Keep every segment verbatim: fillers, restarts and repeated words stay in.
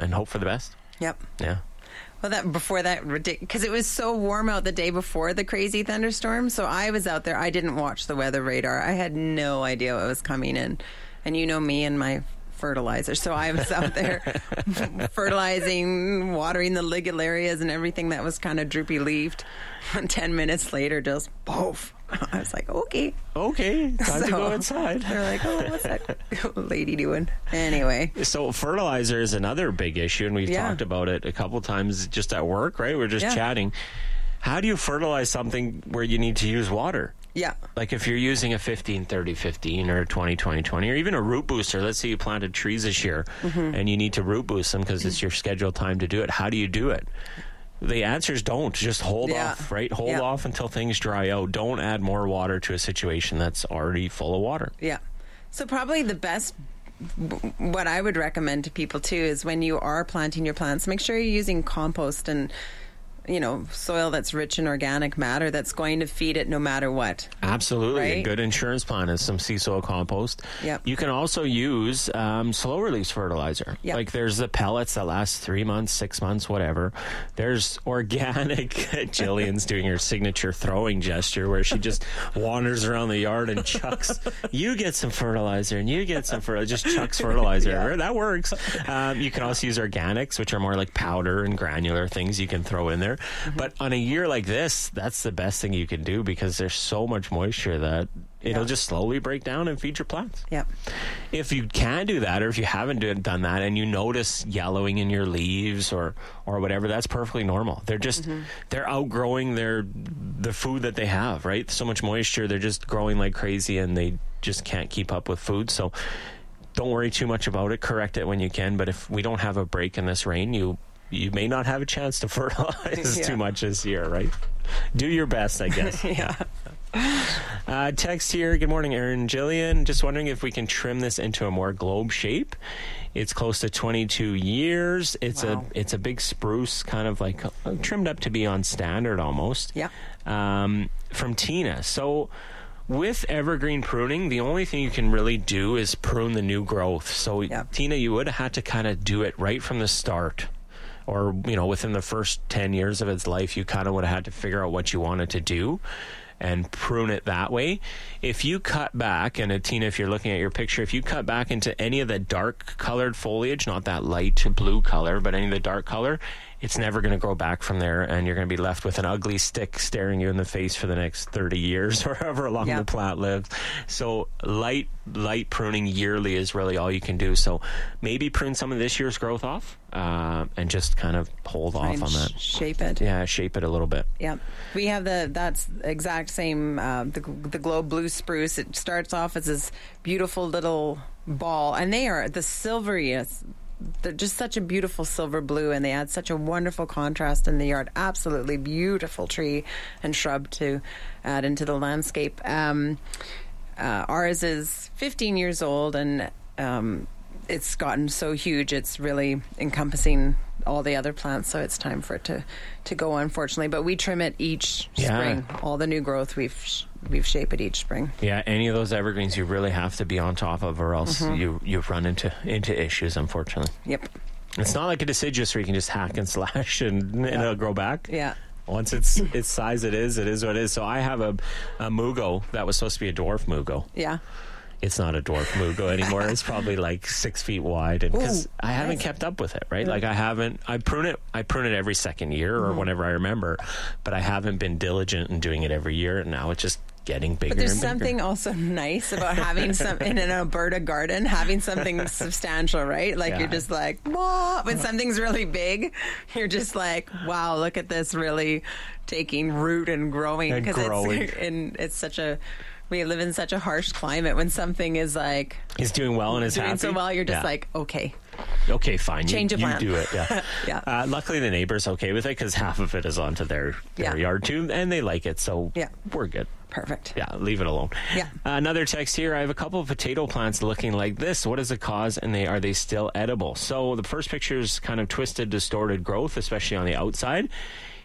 and hope for the best. Yep. Yeah. Well, that before that, because it was so warm out the day before the crazy thunderstorm. So I was out there. I didn't watch the weather radar. I had no idea what was coming in. And you know me and my fertilizer. So I was out there fertilizing, watering the ligularias and everything that was kind of droopy leafed. And ten minutes later, just poof. I was like, okay. Okay, time so to go inside. They're like, oh, what's that lady doing? Anyway. So fertilizer is another big issue, and we've Yeah. talked about it a couple times just at work, right? We're just Yeah. chatting. How do you fertilize something where you need to use water? Yeah. Like if you're using a fifteen thirty fifteen or a twenty twenty twenty or even a root booster, let's say you planted trees this year Mm-hmm. and you need to root boost them because it's your scheduled time to do it. How do you do it? The answer is don't. Just hold Yeah. off, right? Hold Yeah. off until things dry out. Don't add more water to a situation that's already full of water. Yeah. So probably the best, what I would recommend to people too is when you are planting your plants, make sure you're using compost and, you know, soil that's rich in organic matter that's going to feed it no matter what. Absolutely. A Right? good insurance plan is some sea soil compost. Yep. You can also use um, slow release fertilizer. Yep. Like there's the pellets that last three months, six months, whatever. There's organic. Jillian's doing her signature throwing gesture where she just wanders around the yard and chucks. You get some fertilizer and you get some fertilizer. Just chucks fertilizer. Yeah. That works. Um, you can also use organics, which are more like powder and granular things you can throw in there. Mm-hmm. But on a year like this, that's the best thing you can do because there's so much moisture that it'll Yeah. just slowly break down and feed your plants. Yep. If you can do that, or if you haven't do, done that and you notice yellowing in your leaves or or whatever, that's perfectly normal. They're just Mm-hmm. they're outgrowing their the food that they have, right? So much moisture, they're just growing like crazy and they just can't keep up with food. So don't worry too much about it. Correct it when you can. But if we don't have a break in this rain, you you may not have a chance to fertilize Yeah. too much this year, right? Do your best, I guess. Yeah. Uh, text here. Good morning, Aaron, Jillian. Just wondering if we can trim this into a more globe shape. It's close to twenty-two years. It's Wow. a it's a big spruce, kind of like uh, trimmed up to be on standard almost. Yeah. Um, from Tina. So with evergreen pruning, the only thing you can really do is prune the new growth. So Yeah. Tina, you would have had to kind of do it right from the start. Or, you know, within the first ten years of its life, you kind of would have had to figure out what you wanted to do and prune it that way. If you cut back, and uh, Tina, if you're looking at your picture, if you cut back into any of the dark colored foliage, not that light blue color, but any of the dark color, it's never going to grow back from there, and you're going to be left with an ugly stick staring you in the face for the next thirty years or however long Yeah. the plant lives. So light light pruning yearly is really all you can do. So maybe prune some of this year's growth off uh, and just kind of hold Try off and on that. sh- shape it. Yeah, shape it a little bit. Yep. We have the, that's exact same, uh, the, the globe blue spruce. It starts off as this beautiful little ball, and they are the silveriest. They're just such a beautiful silver blue, and they add such a wonderful contrast in the yard. Absolutely beautiful tree and shrub to add into the landscape. Um, uh, ours is fifteen years old, and um, it's gotten so huge, it's really encompassing all the other plants, so it's time for it to, to go, unfortunately. But we trim it each Yeah. spring. All the new growth, we've sh- we've shaped it each spring. Yeah, any of those evergreens you really have to be on top of, or else Mm-hmm. you you run into into issues. Unfortunately, Yep. it's not like a deciduous where you can just hack and slash and, and it'll grow back. Yeah. Once it's its size, it is. It is what it is. So I have a a mugo that was supposed to be a dwarf mugo. Yeah. It's not a dwarf mugo anymore. It's probably like six feet wide, and because Ooh, I haven't nice. kept up with it, right? Like I haven't. I prune it. I prune it every second year or Mm-hmm. whenever I remember, but I haven't been diligent in doing it every year. And now it's just getting bigger. But there's and bigger. something also nice about having some in an Alberta garden, having something substantial, right? Like Yeah. you're just like, whoa, when something's really big, you're just like, wow, look at this really taking root and growing. And Because growing. it's, and it's such a, we live in such a harsh climate. When something is like He's doing well and is doing happy. so well, you're just Yeah. like, okay. Okay, fine. Change you, of plan. You do it. Yeah. Yeah. Uh, luckily, the neighbor's okay with it because half of it is onto their, their Yeah. yard too, and they like it, so Yeah. we're good. Perfect. Yeah, leave it alone. Yeah. Uh, another text here. I have a couple of potato plants looking like this. What is the cause, and they are they still edible? So the first picture is kind of twisted, distorted growth, especially on the outside.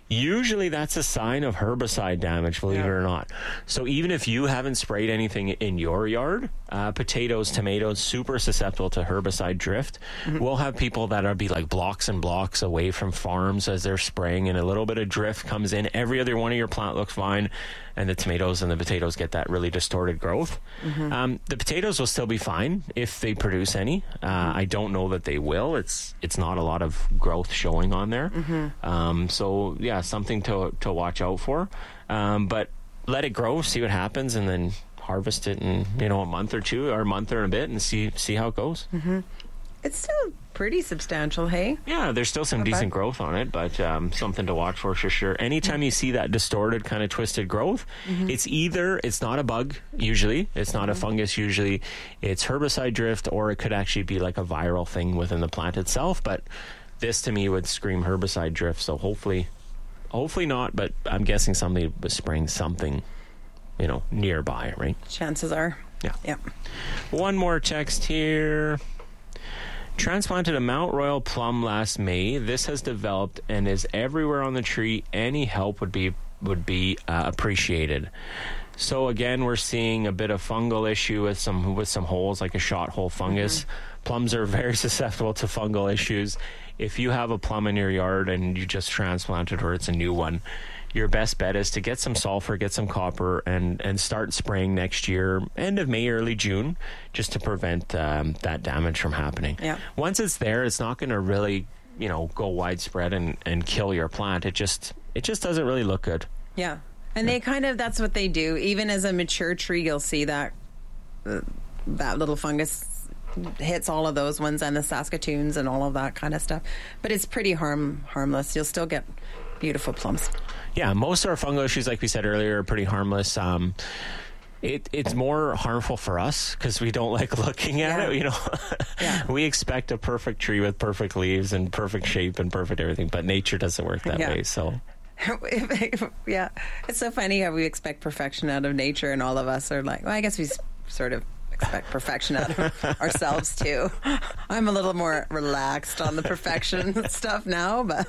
usually that's a sign of herbicide damage, believe Yeah. it or not. So even if you haven't sprayed anything in your yard, uh, potatoes, tomatoes, super susceptible to herbicide drift. Mm-hmm. We'll have people that are be like blocks and blocks away from farms as they're spraying, and a little bit of drift comes in. Every other one of your plant looks fine, and the tomatoes and the potatoes get that really distorted growth. Mm-hmm. Um, the potatoes will still be fine if they produce any. Uh, mm-hmm. I don't know that they will. It's it's not a lot of growth showing on there. Mm-hmm. Um, so yeah, something to to watch out for. Um, but let it grow, see what happens, and then harvest it in, you know, a month or two, or a month or a bit, and see see how it goes. Mm-hmm. It's still pretty substantial, hey? Yeah, there's still some Okay. decent growth on it, but um, something to watch for for sure. Anytime mm-hmm. you see that distorted, kind of twisted growth, mm-hmm. it's either, it's not a bug, usually. It's not mm-hmm. a fungus, usually. It's herbicide drift, or it could actually be like a viral thing within the plant itself. But this, to me, would scream herbicide drift, so hopefully, hopefully not, but I'm guessing somebody was spraying something, you know, nearby, right? Chances are. Yeah. Yeah. One more text here. Transplanted a Mount Royal plum last May. This has developed and is everywhere on the tree. Any help would be would be uh, appreciated. So again, we're seeing a bit of fungal issue with some with some holes, like a shot hole fungus. Mm-hmm. Plums are very susceptible to fungal issues. If you have a plum in your yard and you just transplanted or it's a new one, your best bet is to get some sulfur, get some copper, and, and start spraying next year, end of May, early June, just to prevent um, that damage from happening. Yeah. Once it's there, it's not going to really, you know, go widespread and, and kill your plant. It just it just doesn't really look good. Yeah. And they kind of, that's what they do. Even as a mature tree, you'll see that uh, that little fungus hits all of those ones, and the Saskatoons and all of that kind of stuff. But it's pretty harm harmless. You'll still get beautiful plums. Yeah, most of our fungal issues, like we said earlier, are pretty harmless. Um, it it's more harmful for us because we don't like looking at Yeah. it. You know, Yeah. we expect a perfect tree with perfect leaves and perfect shape and perfect everything, but nature doesn't work that Yeah. way. So Yeah. It's so funny how we expect perfection out of nature, and all of us are like, well, I guess we s- sort of expect perfection out of ourselves too. I'm a little more relaxed on the perfection stuff now, but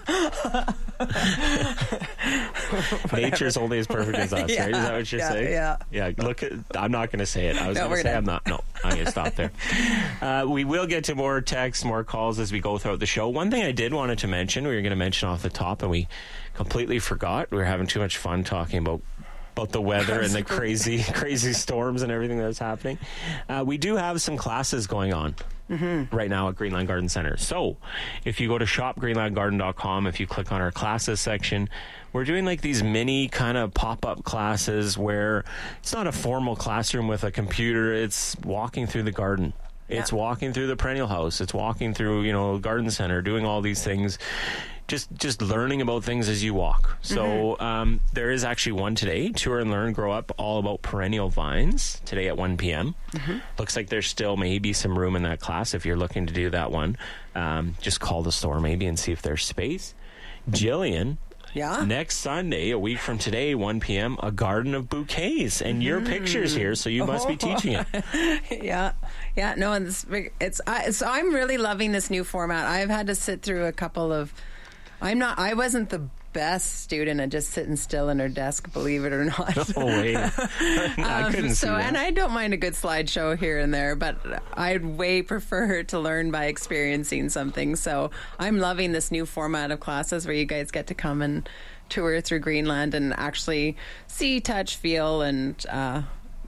nature's only as perfect as us, Yeah, right? Is that what you're yeah, saying? yeah. Yeah. Look at. I'm not going to say it. I was No, going we're to say gonna- I'm not. No, I'm going to stop there. Uh, we will get to more texts, more calls as we go throughout the show. One thing I did wanted to mention, we were going to mention off the top, and we completely forgot. We were having too much fun talking about. about the weather and the crazy, crazy storms and everything that's happening. Uh, we do have some classes going on mm-hmm. right now at Greenland Garden Center. So if you go to shop greenland garden dot com, if you click on our classes section, we're doing like these mini kind of pop-up classes where it's not a formal classroom with a computer. It's walking through the garden. It's Yeah. walking through the perennial house. It's walking through, you know, garden center, doing all these things. Just just learning about things as you walk. So mm-hmm. um, there is actually one today, Tour and Learn, Grow Up, all about perennial vines, today at one p.m. Mm-hmm. Looks like there's still maybe some room in that class if you're looking to do that one. Um, just call the store maybe and see if there's space. Jillian, yeah. next Sunday, a week from today, one p.m., a garden of bouquets. And your picture's here, so you must be teaching it. yeah. Yeah. No, it's, it's, I, so I'm really loving this new format. I've had to sit through a couple of, I'm not, I wasn't the best student at just sitting still in her desk, believe it or not. Oh, wait. I couldn't um, see so, that. and I don't mind a good slideshow here and there, but I'd way prefer to learn by experiencing something. So I'm loving this new format of classes where you guys get to come and tour through Greenland and actually see, touch, feel, and uh,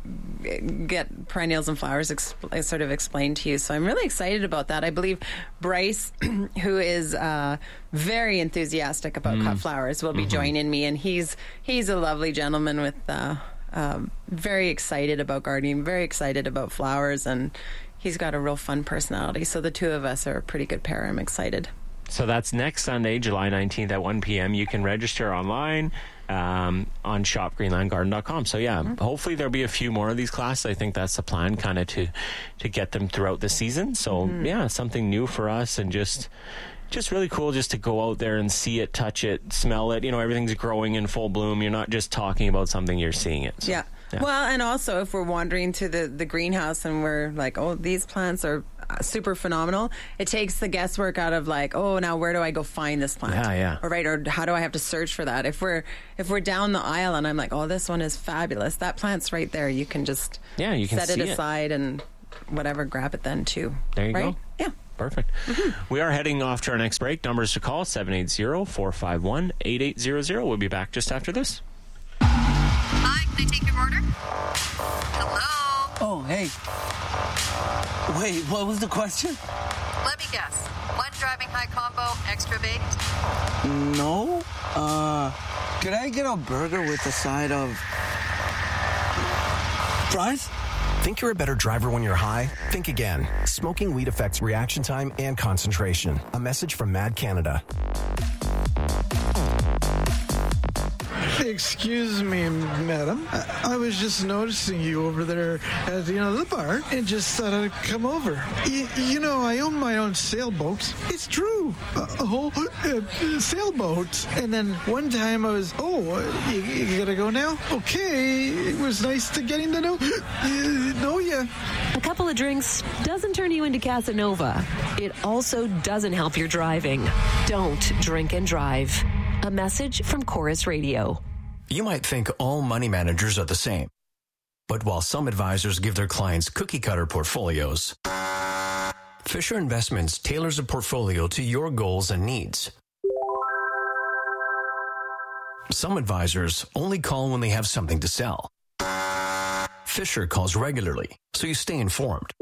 get perennials and flowers exp- sort of explained to you. So I'm really excited about that. I believe Bryce, who is uh, very enthusiastic about mm. cut flowers, will be mm-hmm. joining me, and he's he's a lovely gentleman with uh, um, very excited about gardening, very excited about flowers, and he's got a real fun personality. So the two of us are a pretty good pair. I'm excited. So that's next Sunday, July nineteenth at one p.m. You can register online um, on shop greenland garden dot com. So, yeah, mm-hmm. hopefully there'll be a few more of these classes. I think that's the plan, kind of to, to get them throughout the season. So, mm-hmm. yeah, something new for us, and just just really cool just to go out there and see it, touch it, smell it. You know, everything's growing in full bloom. You're not just talking about something, you're seeing it. So. Yeah. Yeah. Well, and also if we're wandering to the, the greenhouse and we're like, oh, these plants are super phenomenal, it takes the guesswork out of like, oh, now where do I go find this plant? Yeah, yeah. Or right, or how do I have to search for that? If we're if we're down the aisle and I'm like, oh, this one is fabulous, that plant's right there. You can just yeah, you can set see it it. aside and whatever, grab it then too. There you right? go. Yeah. Perfect. Mm-hmm. We are heading off to our next break. Numbers to call, seven eight zero, four five one, eight eight zero zero. We'll be back just after this. Hi, can I take your order? Hello? Oh, hey. Wait, what was the question? Let me guess. One driving high combo, extra baked? No. Uh, could I get a burger with a side of fries? Think you're a better driver when you're high? Think again. Smoking weed affects reaction time and concentration. A message from Mad Canada. Excuse me, madam. I, I was just noticing you over there at the, you know, the bar and just thought I'd come over. Y- you know, I own my own sailboat. It's true. A, a whole uh, sailboat. And then one time I was, oh, uh, you, you gotta go now? Okay. It was nice to getting to know, uh, know you. A couple of drinks doesn't turn you into Casanova. It also doesn't help your driving. Don't drink and drive. A message from Chorus Radio. You might think all money managers are the same. But while some advisors give their clients cookie-cutter portfolios, Fisher Investments tailors a portfolio to your goals and needs. Some advisors only call when they have something to sell. Fisher calls regularly, so you stay informed.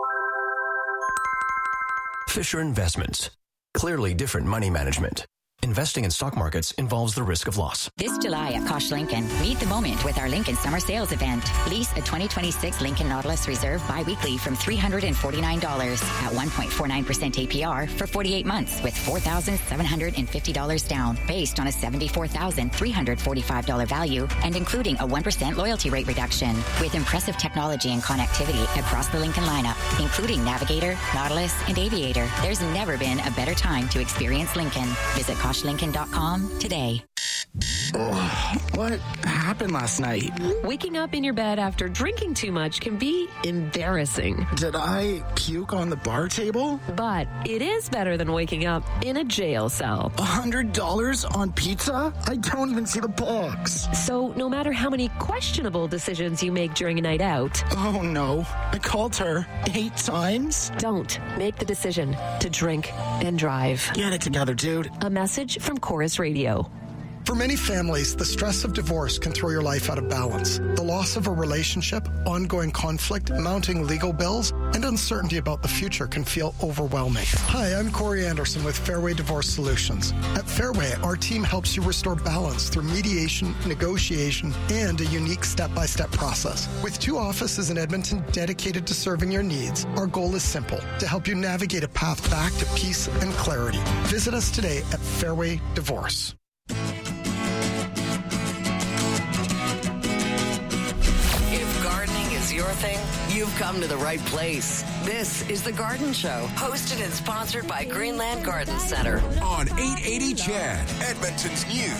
Fisher Investments. Clearly different money management. Investing in stock markets involves the risk of loss. This July at Kosh Lincoln, meet the moment with our Lincoln Summer Sales Event. Lease a twenty twenty-six Lincoln Nautilus Reserve bi-weekly from three hundred forty-nine dollars at one point four nine percent A P R for forty-eight months with four thousand seven hundred fifty dollars down based on a seventy-four thousand three hundred forty-five dollars value and including a one percent loyalty rate reduction. With impressive technology and connectivity across the Lincoln lineup, including Navigator, Nautilus, and Aviator, there's never been a better time to experience Lincoln. Visit kosh lincoln dot com today. Oh, what happened last night? Waking up in your bed after drinking too much can be embarrassing. Did I puke on the bar table? But it is better than waking up in a jail cell. A hundred dollars on pizza? I don't even see the box. So no matter how many questionable decisions you make during a night out... Oh no, I called her eight times? Don't make the decision to drink and drive. Get it together, dude. A message from Chorus Radio. For many families, the stress of divorce can throw your life out of balance. The loss of a relationship, ongoing conflict, mounting legal bills, and uncertainty about the future can feel overwhelming. Hi, I'm Corey Anderson with Fairway Divorce Solutions. At Fairway, our team helps you restore balance through mediation, negotiation, and a unique step-by-step process. With two offices in Edmonton dedicated to serving your needs, our goal is simple, to help you navigate a path back to peace and clarity. Visit us today at Fairway Divorce. Your thing, you've come to the right place. This is The Garden Show, hosted and sponsored by Greenland Garden Center. On eight eighty C H E D, Edmonton's news.